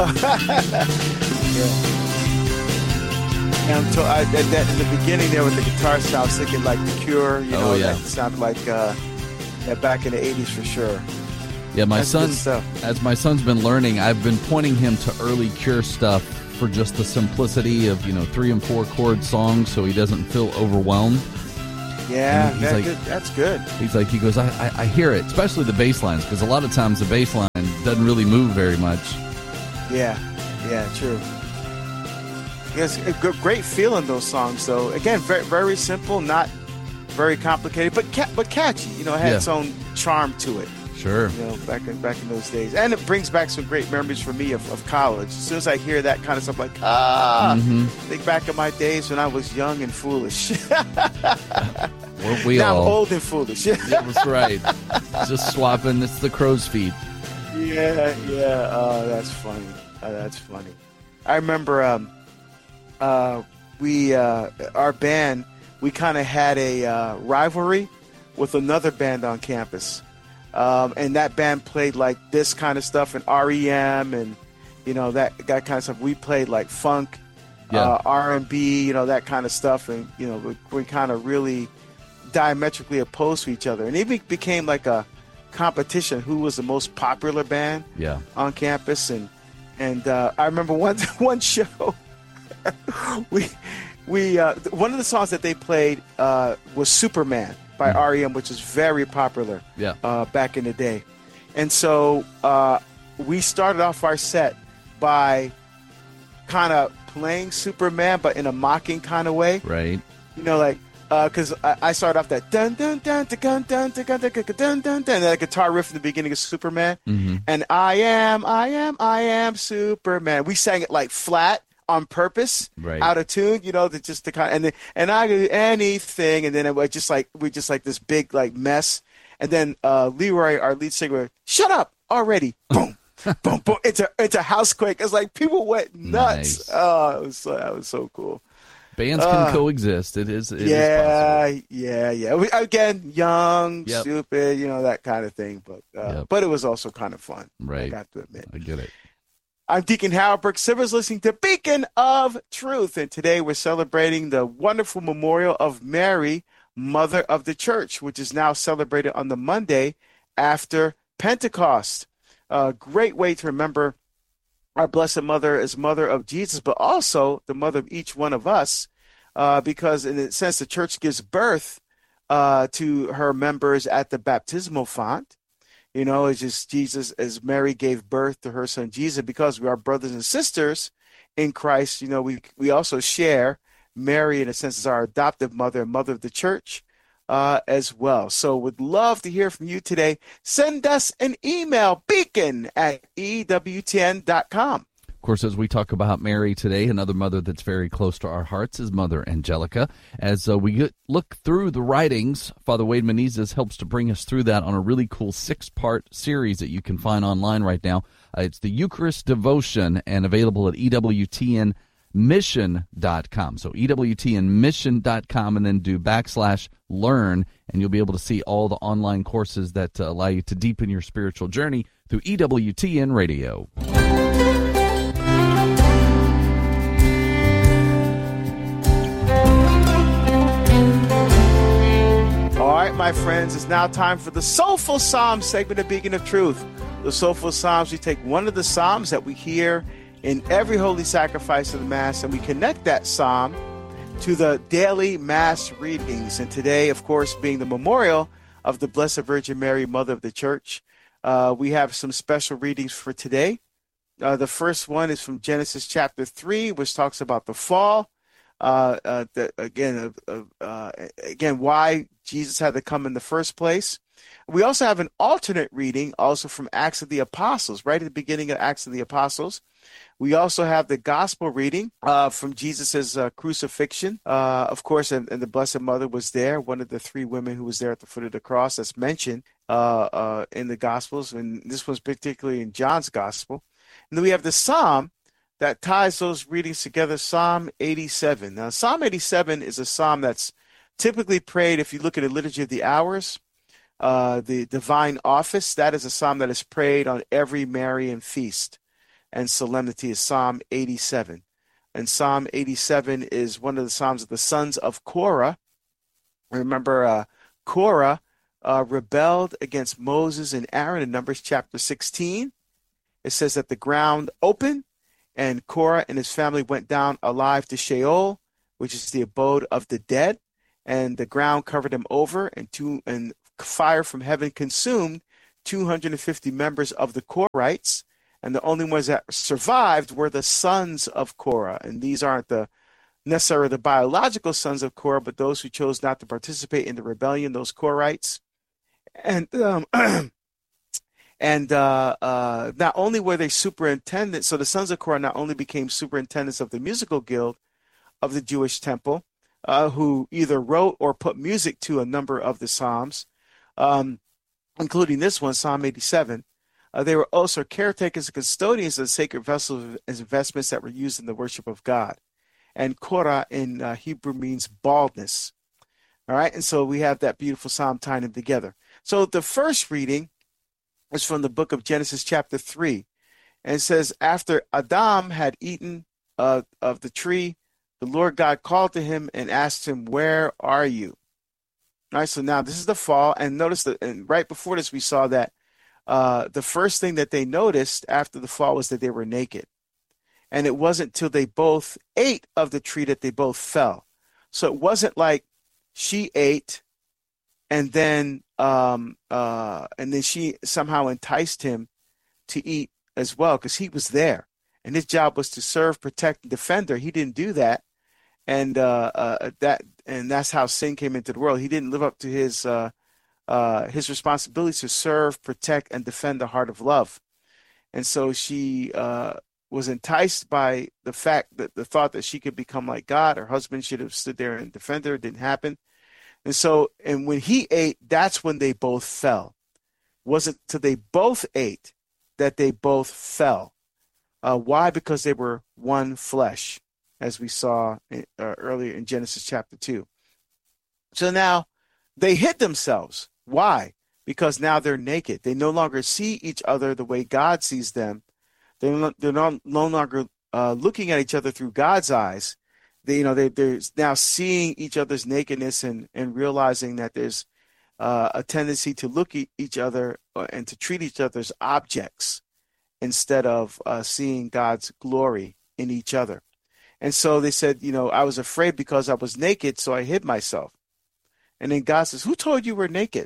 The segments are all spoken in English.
Yeah. And until at the beginning there with the guitar sound, I was thinking like The Cure, that sounded like back in the 80s for sure. Yeah, as my son's been learning, I've been pointing him to early Cure stuff for just the simplicity of 3 and 4 chord songs, so he doesn't feel overwhelmed. Yeah, that's good. He goes, I hear it, especially the bass lines, because a lot of times the bass line doesn't really move very much. Yeah, true. Yes, a great feel in those songs, though. Again, very, very simple, not very complicated, but catchy. It had its own charm to it. Sure. Back in those days. And it brings back some great memories for me of college. As soon as I hear that kind of stuff, like, think back of my days when I was young and foolish. Weren't we now all? I'm old and foolish. Yeah, that's right. Just swapping. It's the crow's feet. Yeah. Oh, that's funny. I remember our band, we kind of had a rivalry with another band on campus. And that band played like this kind of stuff and REM and, that kind of stuff. We played like funk, R&B, that kind of stuff. And, we kind of really diametrically opposed to each other. And it became like a competition who was the most popular band on campus. And I remember one show, we one of the songs that they played was Superman by REM, which is very popular back in the day. And so we started off our set by kind of playing Superman, but in a mocking kind of way. Right. Because I started off that dun dun dun dun dun dun dun dun dun dun, and that guitar riff in the beginning of Superman. Mm-hmm. And I am Superman. We sang it like flat on purpose, out of tune, to kind of, and I do anything, and then it was just like this big like mess, and then Leroy, our lead singer, shut up already, boom, boom, boom. It's a housequake. It's like people went nuts. Nice. Oh, that was so cool. Bands can coexist. It is possible. Yeah. Again, young, stupid, that kind of thing, but it was also kind of fun. Right. I got to admit. I get it. I'm Deacon Howard Brooks Sivers, listening to Beacon of Truth, and today we're celebrating the wonderful memorial of Mary, Mother of the Church, which is now celebrated on the Monday after Pentecost. A great way to remember our Blessed Mother as Mother of Jesus, but also the mother of each one of us, because in a sense the Church gives birth to her members at the baptismal font. It's just Jesus, as Mary gave birth to her son Jesus, because we are brothers and sisters in Christ. We also share Mary, in a sense, as our adoptive mother and mother of the Church as well. So would love to hear from you today. Send us an email, beacon@ewtn.com. Of course, as we talk about Mary today, another mother that's very close to our hearts is Mother Angelica. As we look through the writings, Father Wade Menezes helps to bring us through that on a really cool 6-part series that you can find online right now. It's the Eucharist Devotion and available at EWTNmission.com. So EWTNmission.com, and then do /learn, and you'll be able to see all the online courses that allow you to deepen your spiritual journey through EWTN Radio. All right, my friends, it's now time for the Soulful Psalms segment of Beacon of Truth. The Soulful Psalms, we take one of the Psalms that we hear in every holy sacrifice of the Mass, and we connect that Psalm to the daily Mass readings. And today, of course, being the memorial of the Blessed Virgin Mary, Mother of the Church, we have some special readings for today. The first one is from Genesis chapter 3, which talks about the fall. Again, why Jesus had to come in the first place. We also have an alternate reading, also from Acts of the Apostles, right at the beginning of Acts of the Apostles. We also have the gospel reading from Jesus' crucifixion. Of course, and the Blessed Mother was there, one of the 3 women who was there at the foot of the cross that's mentioned in the Gospels. And this was particularly in John's Gospel. And then we have the Psalm that ties those readings together, Psalm 87. Now, Psalm 87 is a psalm that's typically prayed, if you look at the Liturgy of the Hours, the Divine Office, that is a psalm that is prayed on every Marian feast. and solemnity is Psalm 87. And Psalm 87 is one of the Psalms of the sons of Korah. Remember, Korah rebelled against Moses and Aaron in Numbers chapter 16. It says that the ground opened and Korah and his family went down alive to Sheol, which is the abode of the dead. And the ground covered them over, and fire from heaven consumed 250 members of the Korahites. And the only ones that survived were the sons of Korah. And these aren't necessarily the biological sons of Korah, but those who chose not to participate in the rebellion, those Korahites. And not only were they superintendents, so the sons of Korah not only became superintendents of the musical guild of the Jewish temple, who either wrote or put music to a number of the Psalms, including this one, Psalm 87. They were also caretakers and custodians of the sacred vessels and investments that were used in the worship of God. And Korah in Hebrew means baldness. All right, and so we have that beautiful psalm tying them together. So the first reading is from the book of Genesis chapter 3. And it says, after Adam had eaten of the tree, the Lord God called to him and asked him, where are you? All right, so now this is the fall. And notice that, and right before this, we saw that the first thing that they noticed after the fall was that they were naked. And it wasn't till they both ate of the tree that they both fell. So it wasn't like she ate and then she somehow enticed him to eat as well, because he was there. And his job was to serve, protect, and defend her. He didn't do that. And that's how sin came into the world. He didn't live up to his responsibility to serve, protect, and defend the heart of love. And so she was enticed by the thought that she could become like God. Her husband should have stood there and defended her. It didn't happen. And when he ate, that's when they both fell. It wasn't till they both ate that they both fell. Why? Because they were one flesh, as we saw earlier in Genesis chapter 2. So now they hid themselves. Why? Because now they're naked. They no longer see each other the way God sees them. They're no longer looking at each other through God's eyes. They're now seeing each other's nakedness and realizing that there's a tendency to look at each other and to treat each other as objects instead of seeing God's glory in each other. And so they said, I was afraid because I was naked, so I hid myself. And then God says, who told you we're naked?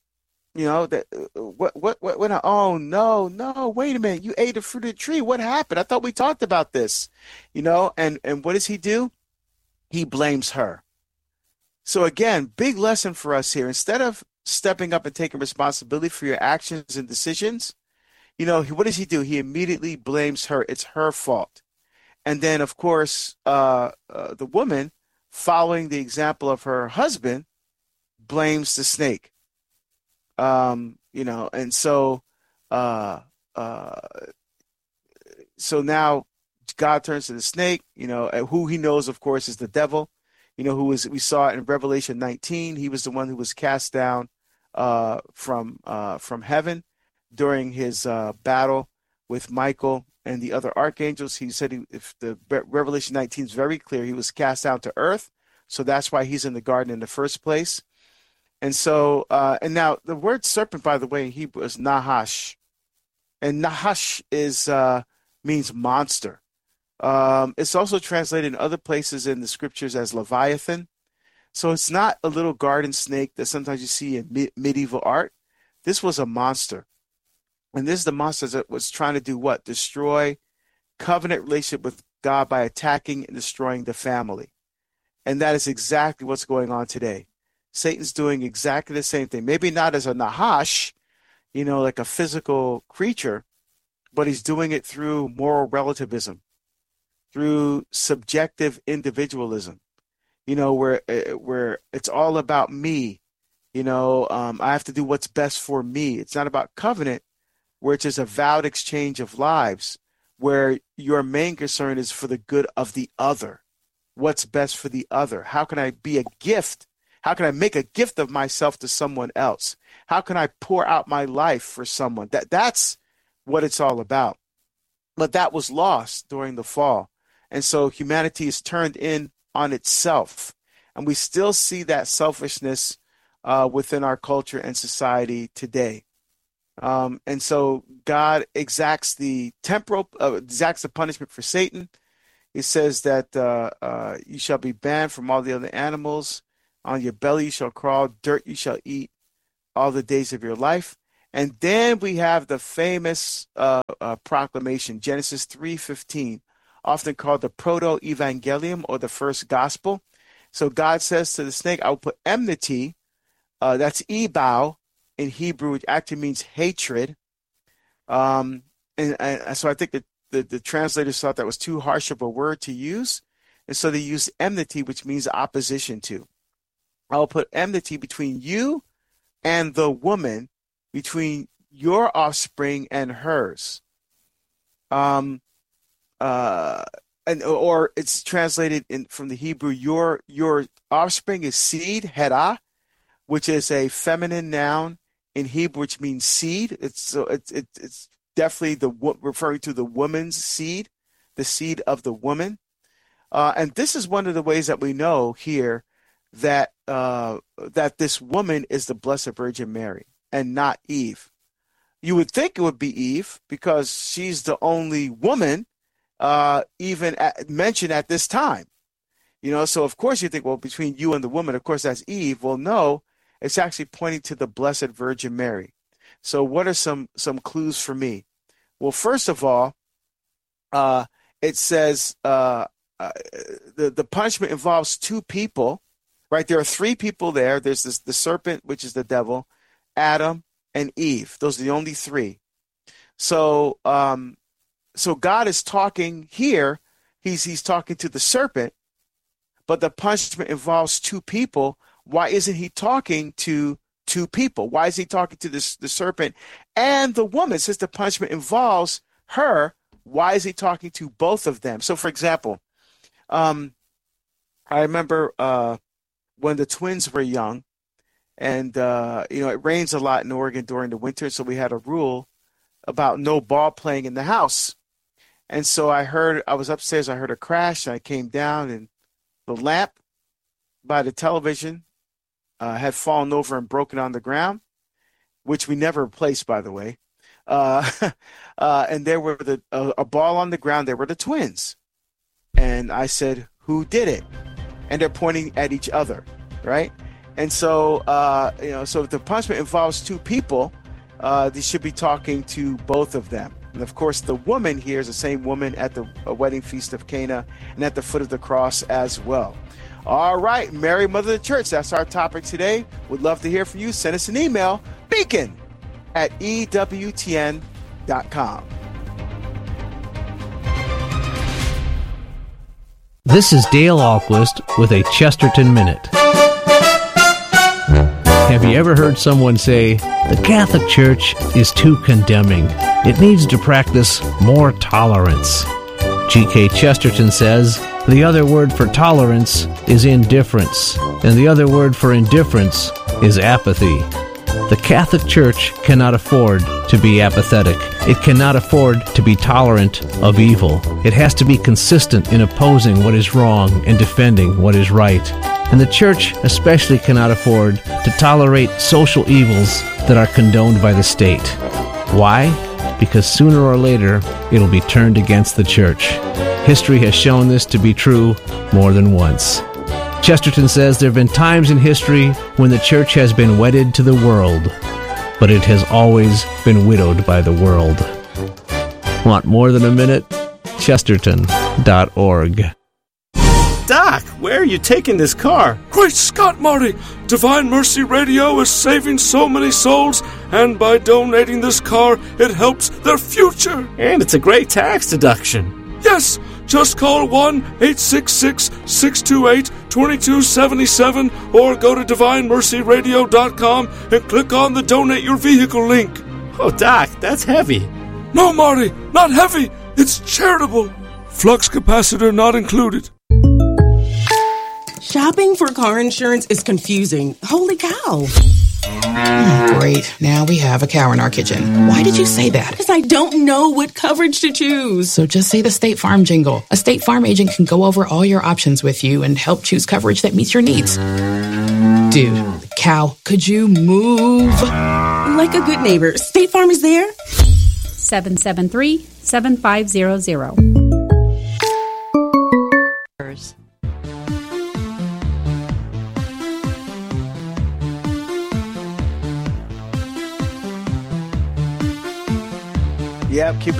Oh, no, wait a minute. You ate the fruit of the tree. What happened? I thought we talked about this, and what does he do? He blames her. So again, big lesson for us here. Instead of stepping up and taking responsibility for your actions and decisions, what does he do? He immediately blames her. It's her fault. And then, of course, the woman, following the example of her husband, blames the snake. And so now God turns to the snake, who he knows, of course, is the devil, we saw it in Revelation 19. He was the one who was cast down from heaven during his battle with Michael and the other archangels. He said if the Revelation 19 is very clear, he was cast down to earth. So that's why he's in the garden in the first place. And so, and now the word serpent, by the way, in Hebrew is Nahash. And Nahash means monster. It's also translated in other places in the scriptures as Leviathan. So it's not a little garden snake that sometimes you see in medieval art. This was a monster. And this is the monster that was trying to do what? Destroy covenant relationship with God by attacking and destroying the family. And that is exactly what's going on today. Satan's doing exactly the same thing. Maybe not as a Nahash, like a physical creature, but he's doing it through moral relativism, through subjective individualism, where it's all about me. I have to do what's best for me. It's not about covenant, where it's just a vowed exchange of lives, where your main concern is for the good of the other. What's best for the other? How can I be a gift? How can I make a gift of myself to someone else? How can I pour out my life for someone? That's what it's all about. But that was lost during the fall. And so humanity is turned in on itself. And we still see that selfishness within our culture and society today. And so God exacts the punishment for Satan. He says that you shall be banned from all the other animals. On your belly you shall crawl, dirt you shall eat all the days of your life. And then we have the famous proclamation, Genesis 3:15, often called the proto-evangelium or the first gospel. So God says to the snake, I will put enmity, that's ebao in Hebrew, which actually means hatred. And so I think that the translators thought that was too harsh of a word to use. And so they used enmity, which means opposition to. I will put enmity between you and the woman, between your offspring and hers. Or it's translated from the Hebrew, your offspring is seed, hera, which is a feminine noun in Hebrew, which means seed. It's definitely referring to the woman's seed, the seed of the woman. And this is one of the ways that we know here that this woman is the Blessed Virgin Mary and not Eve. You would think it would be Eve because she's the only woman mentioned at this time. So of course you think, well, between you and the woman, of course that's Eve. Well, no, it's actually pointing to the Blessed Virgin Mary. So what are some clues for me? Well, first of all, it says the punishment involves two people, right? There are three people there. There's the serpent, which is the devil, Adam, and Eve. Those are the only three. So God is talking here. He's talking to the serpent, but the punishment involves two people. Why isn't he talking to two people? Why is he talking to the serpent and the woman? Since the punishment involves her, why is he talking to both of them? So, for example, I remember when the twins were young, and it rains a lot in Oregon during the winter, so we had a rule about no ball playing in the house. And so I was upstairs, I heard a crash, and I came down, and the lamp by the television had fallen over and broken on the ground, which we never replaced, by the way. And there were a ball on the ground. There were the twins. And I said, who did it? And they're pointing at each other, right? And so, so if the punishment involves two people, they should be talking to both of them. And of course, the woman here is the same woman at the wedding feast of Cana and at the foot of the cross as well. All right, Mary, Mother of the Church, that's our topic today. Would love to hear from you. Send us an email, beacon@ewtn.com. This is Dale Ahlquist with a Chesterton Minute. Have you ever heard someone say, the Catholic Church is too condemning. It needs to practice more tolerance. G.K. Chesterton says, the other word for tolerance is indifference, and the other word for indifference is apathy. The Catholic Church cannot afford to be apathetic. It cannot afford to be tolerant of evil. It has to be consistent in opposing what is wrong and defending what is right. And the Church especially cannot afford to tolerate social evils that are condoned by the state. Why? Because sooner or later, it'll be turned against the Church. History has shown this to be true more than once. Chesterton says there have been times in history when the Church has been wedded to the world, but it has always been widowed by the world. Want more than a minute? Chesterton.org. Doc, where are you taking this car? Great Scott, Marty! Divine Mercy Radio is saving so many souls, and by donating this car, it helps their future. And it's a great tax deduction. Yes, just call 1-866-628-2277 or go to DivineMercyRadio.com and click on the Donate Your Vehicle link. Oh, Doc, that's heavy. No, Marty, not heavy. It's charitable. Flux capacitor not included. Shopping for car insurance is confusing. Holy cow. Great. Now we have a cow in our kitchen. Why did you say that? Because I don't know what coverage to choose. So just say the State Farm jingle. A State Farm agent can go over all your options with you and help choose coverage that meets your needs. Dude, cow, could you move? Like a good neighbor, State Farm is there. 773-7500. Yep, keep it